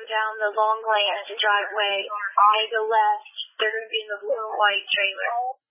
down the long lane as you drive away. On the left, they're going to be in the blue and white trailer.